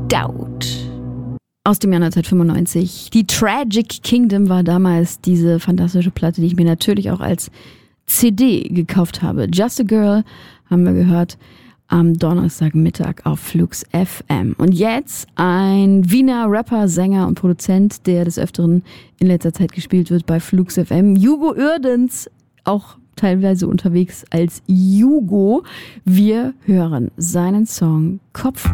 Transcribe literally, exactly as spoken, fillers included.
Doubt. Aus dem Jahr neunzehnhundertfünfundneunzig. Die Tragic Kingdom war damals diese fantastische Platte, die ich mir natürlich auch als C D gekauft habe. Just a Girl haben wir gehört am Donnerstagmittag auf Flux F M. Und jetzt ein Wiener Rapper, Sänger und Produzent, der des Öfteren in letzter Zeit gespielt wird bei Flux F M. Jugo Uerdens, auch teilweise unterwegs als Jugo. Wir hören seinen Song Kopfweh.